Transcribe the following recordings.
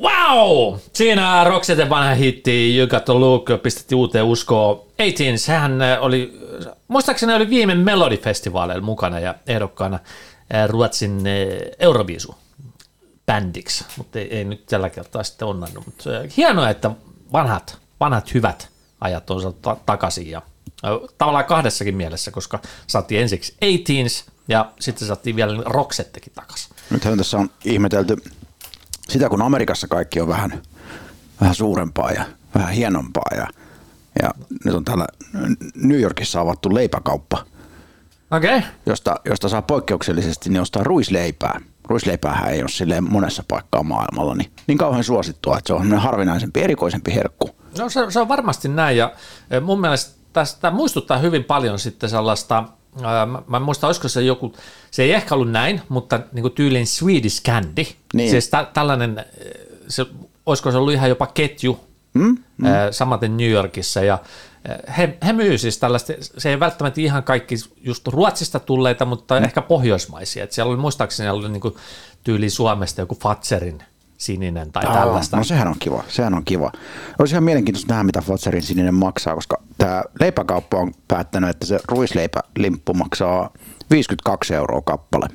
Wow! Siinä Roxetten vanha hitti You Got to Look pistettiin uuteen uskoon. 18, sehän oli, muistaakseni oli viime Melodifestivaaleilla mukana ja ehdokkaana Ruotsin Euroviisu-bändiksi, mutta ei nyt tällä kertaa sitten onnannut. Mutta hienoa, että vanhat hyvät ajat on saatu takaisin ja tavallaan kahdessakin mielessä, koska saatiin ensiksi 18 ja sitten saatiin vielä Roxettekin takaisin. Nythän tässä on ihmetelty sitä, kun Amerikassa kaikki on vähän suurempaa ja vähän hienompaa ja nyt on täällä New Yorkissa avattu leipäkauppa, josta saa poikkeuksellisesti niin ostaa ruisleipää. Ruisleipäähän ei ole silleen monessa paikkaa maailmalla niin kauhean suosittua, että se on harvinaisempi, erikoisempi herkku. No se on varmasti näin ja mun mielestä tästä muistuttaa hyvin paljon sitten sellaista, mä en muista, olisiko se joku, se ei ehkä ollut näin, mutta niin kuin tyylin Swedish Candy, niin. Siis tällainen, olisiko se ollut ihan jopa ketju, samaten New Yorkissa ja he myy siis tällaista, se ei välttämättä ihan kaikki just Ruotsista tulleita, mutta ehkä pohjoismaisia, että siellä oli muistaakseni ollut niin kuin tyyli Suomesta joku Fatserin sininen tai tällaista. No sehän on kiva. Olisi ihan mielenkiintoista nähdä, mitä Fatserin sininen maksaa, koska tämä leipäkauppa on päättänyt, että se ruisleipälimppu maksaa 52 € kappale.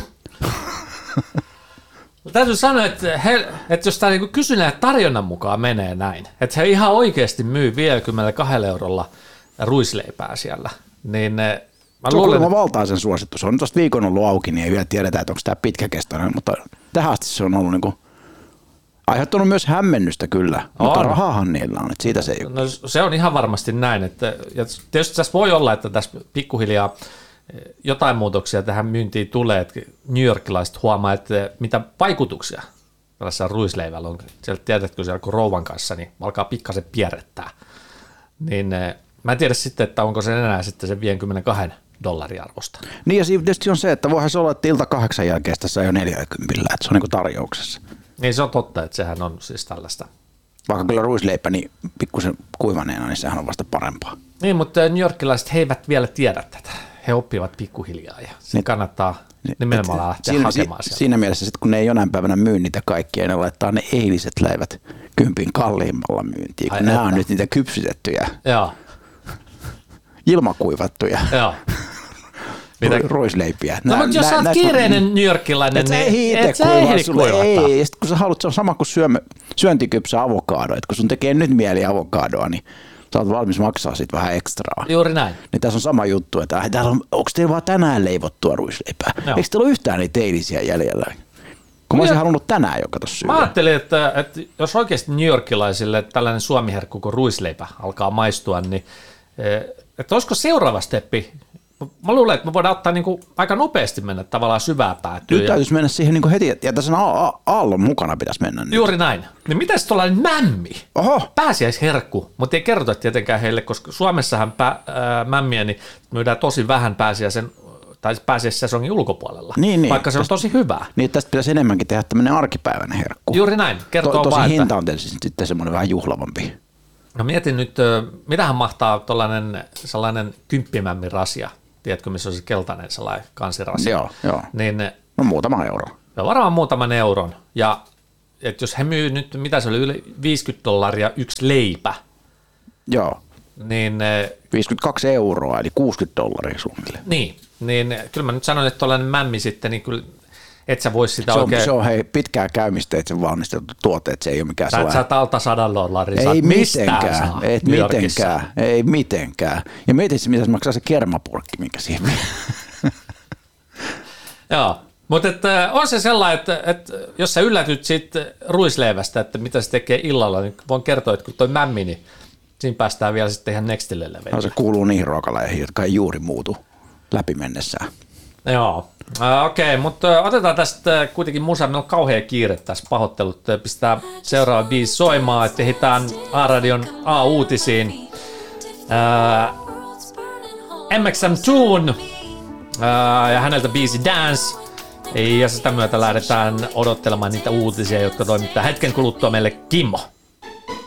Täytyy sanoa, että jos tämä niinku kysynnän ja tarjonnan mukaan menee näin, että he ihan oikeasti myy 52 € ruisleipää siellä, niin se on kuulemma valtaisen suosittu. Se on tuosta viikon ollut auki, niin ei vielä tiedetä, että onko tämä pitkäkestoinen, mutta tähän asti se on ollut niinku aiheuttanut myös hämmennystä kyllä, mutta rahahan niillä on, että siitä se ei ole. No, se on ihan varmasti näin, että ja tietysti tässä voi olla, että tässä pikkuhiljaa jotain muutoksia tähän myyntiin tulee, että New Yorkilaiset huomaa, että mitä vaikutuksia tällaisella ruisleivällä on. Sieltä tiedätkö siellä kun rouvan kanssa, niin alkaa pikkasen pierrettää. Niin mä en tiedä sitten, että onko se enää sitten se 52 $ arvosta. Niin ja tietysti on se, että voihan se olla, että ilta 8 jälkeen tässä on jo 40, että se on niin kuin tarjouksessa. Niin se on totta, että sehän on siis tällaista. Vaikka kyllä ruisleipä niin pikkusen kuivaneena, niin sehän on vasta parempaa. Niin, mutta New Yorkilaiset he eivät vielä tiedä tätä. He oppivat pikkuhiljaa ja niin, kannattaa nimenomaan lähteä hakemaan sieltä. Siinä mielessä, että kun ne ei jonain päivänä myy niitä kaikkia, ne laittaa ne eiliset leivät 10 kalliimmalla myyntiin, kun nämä on nyt niitä kypsytettyjä, ilmakuivattuja. Joo. Ruisleipiä. No mutta jos sä oot kiireinen New Yorkilainen, niin et sä ehdi kuivattaa. Ei, ja sit kun sä haluat, se on sama kuin syöntikypsä avokaado, että kun sun tekee nyt mieli avokadoa, niin sä oot valmis maksaa siitä vähän ekstraa. Juuri näin. Niin tässä on sama juttu, että onko teillä vaan tänään leivottua ruisleipää? No. Eikö teillä ole yhtään niitä eilisiä jäljellä? Kun mä olisin halunnut tänään jo kato syödä. Mä ajattelin, että jos oikeasti New Yorkilaisille tällainen suomiherkku kuin ruisleipä alkaa maistua, niin että olisiko seuraava steppi? Mä luulen, että me voidaan ottaa niinku aika nopeasti mennä tavallaan syvään päätyyn. Nyt täytyisi mennä siihen niinku heti, ja tässä aallon mukana pitäisi mennä. Nyt. Juuri näin. Niin mitäs tuollainen mämmi? Oho. Pääsiäisherkku, mutta ei kerrota tietenkään heille, koska Suomessahan mämmiä niin myydään tosi vähän pääsiäissesongin ulkopuolella, niin, vaikka se on tosi hyvää. Niin, tästä pitäisi enemmänkin tehdä tämmöinen arkipäiväinen herkku. Juuri näin. Kertoo tosi vaan, hinta on tietysti sitten semmoinen vähän juhlavampi. No mietin nyt, mitähän mahtaa sellainen kymppimämmin rasia. Tiedätkö, missä on se keltainen sellainen kansirasia? Joo. Niin, no muutama euro. No varmaan muutaman euron. Ja että jos he myy nyt, mitä se oli, yli 50 $ yksi leipä. Joo. Niin 52 €, eli 60 $ suunnilleen. Niin kyllä mä nyt sanon, että tuollainen mämmi sitten, niin kyllä et sä vois sitä oikein. Se on hei, pitkää käymistä, että se valmistettu tuote, että se ei ole mikään sellainen. Sä et alta 100 $, ei mitenkään, ei mitenkään. Ja mietit, mitä se maksaa se kermapurkki, mikä siihen. Joo, mutta on se sellainen, että jos sä yllätyt siitä ruisleivästä, että mitä se tekee illalla, niin voin kertoa, että kun toi mämmi, niin siinä päästään vielä sitten ihan nextille leveille. No, se kuuluu niihin ruokalajeihin, jotka ei juuri muutu läpi mennessään. Joo, okei, mutta otetaan tästä kuitenkin musa, meillä on kauhea kiire tässä, pahoittelut, pistää seuraava biisi soimaan, että ehditään A-radion A-uutisiin. MXM Toon ja häneltä biisi Dance, ja sitä myötä lähdetään odottelemaan niitä uutisia, jotka toimittaa hetken kuluttua meille Kimmo.